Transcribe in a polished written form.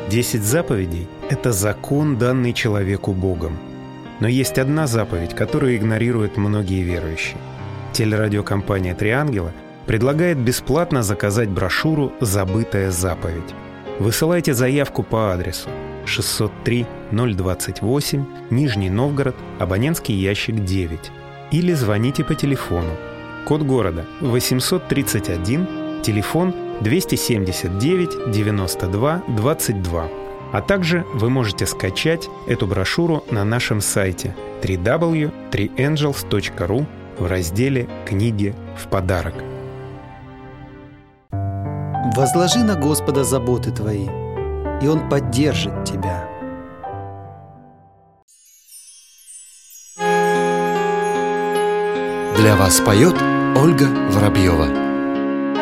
10 заповедей – это закон, данный человеку Богом. Но есть одна заповедь, которую игнорируют многие верующие. Телерадиокомпания «Три ангела» предлагает бесплатно заказать брошюру «Забытая заповедь». Высылайте заявку по адресу 603-028, Нижний Новгород, абонентский ящик 9. Или звоните по телефону. Код города 831, телефон 279 92 22. А также вы можете скачать эту брошюру на нашем сайте www.3angels.ru в разделе «Книги в подарок». Возложи на Господа заботы твои, и Он поддержит тебя. Для вас поет Ольга Воробьева.